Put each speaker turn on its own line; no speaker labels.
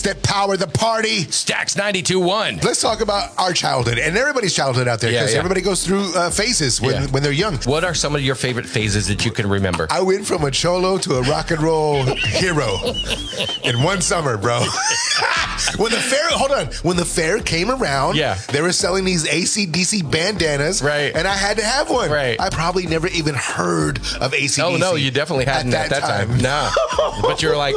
that power the party.
Stacks 92.1.
Let's talk about our childhood and everybody's childhood out there, because everybody goes through phases when they're young.
What are some of your favorite phases that you can remember?
I went from a cholo to a rock and roll hero in one summer, bro. When the fair came around, they were selling these AC/DC bandanas,
right?
And I had to have one.
Right.
I probably never even heard of AC/DC.
Oh no, you definitely hadn't at that time. No, but you're like,